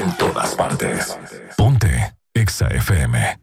en todas partes. Ponte Exa FM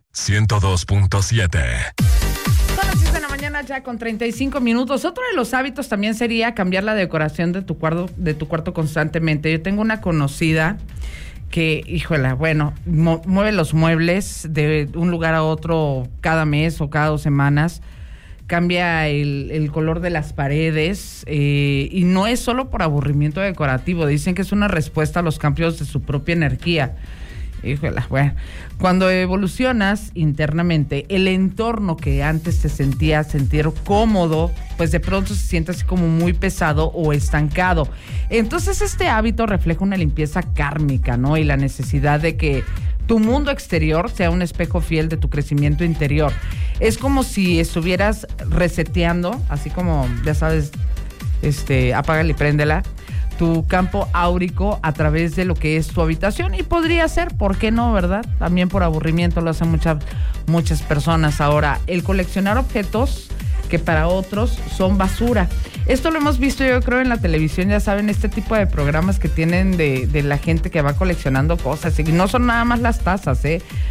102.7. Son las 6 de la mañana ya con 35 minutos. Otro de los hábitos también sería cambiar la decoración de tu cuarto constantemente. Yo tengo una conocida que, híjola, bueno, mueve los muebles de un lugar a otro cada mes o cada 2 semanas. Cambia el color de las paredes y no es solo por aburrimiento decorativo. Dicen que es una respuesta a los cambios de su propia energía. Híjole, bueno, cuando evolucionas internamente, el entorno que antes te sentías sentir cómodo, pues de pronto se siente así como muy pesado o estancado. Entonces este hábito refleja una limpieza kármica, ¿no? Y la necesidad de que tu mundo exterior sea un espejo fiel de tu crecimiento interior. Es como si estuvieras reseteando, así como, ya sabes, apágala y préndela, tu campo áurico a través de lo que es tu habitación, y podría ser, ¿por qué no, verdad? También por aburrimiento lo hacen muchas personas. Ahora, el coleccionar objetos que para otros son basura. Esto lo hemos visto, yo creo, en la televisión, ya saben, este tipo de programas que tienen de la gente que va coleccionando cosas, y no son nada más las tazas,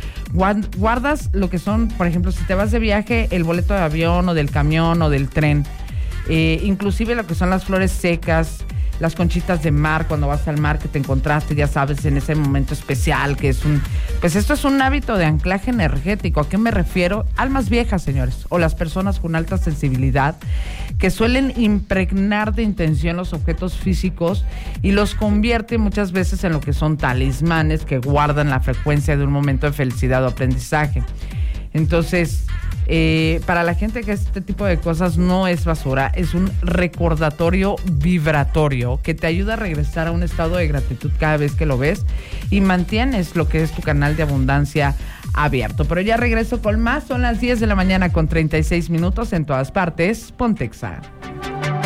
guardas lo que son, por ejemplo, si te vas de viaje, el boleto de avión o del camión o del tren, inclusive lo que son las flores secas, las conchitas de mar, cuando vas al mar que te encontraste, ya sabes, en ese momento especial, que es pues esto es un hábito de anclaje energético. ¿A qué me refiero? Almas viejas, señores, o las personas con alta sensibilidad, que suelen impregnar de intención los objetos físicos y los convierte muchas veces en lo que son talismanes que guardan la frecuencia de un momento de felicidad o aprendizaje. Entonces, para la gente que este tipo de cosas no es basura, es un recordatorio vibratorio que te ayuda a regresar a un estado de gratitud cada vez que lo ves y mantienes lo que es tu canal de abundancia abierto. Pero ya regreso con más, son las 10 de la mañana con 36 minutos en todas partes. Ponte Exa.